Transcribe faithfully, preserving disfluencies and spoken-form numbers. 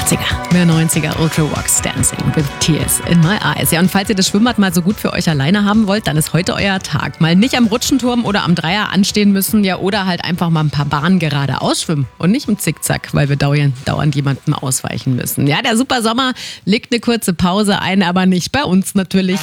achtziger, mehr neunziger, Ultra Rocks Dancing with Tears in My Eyes. Ja, und falls ihr das Schwimmbad mal so gut für euch alleine haben wollt, dann ist heute euer Tag. Mal nicht am Rutschenturm oder am Dreier anstehen müssen, ja, oder halt einfach mal ein paar Bahnen geradeaus schwimmen und nicht im Zickzack, weil wir dauernd, dauernd jemandem ausweichen müssen. Ja, der Super Sommer legt eine kurze Pause ein, aber nicht bei uns natürlich.